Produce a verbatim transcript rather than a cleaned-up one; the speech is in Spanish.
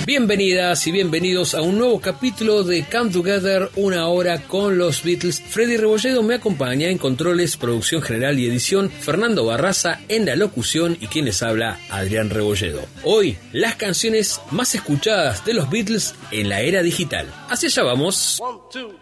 Bienvenidas y bienvenidos a un nuevo capítulo de Come Together, una hora con los Beatles. Freddy Rebolledo me acompaña en controles, producción general y edición, Fernando Barraza en la locución y quien les habla, Adrián Rebolledo. Hoy, las canciones más escuchadas de los Beatles en la era digital. Hacia allá vamos. One, two.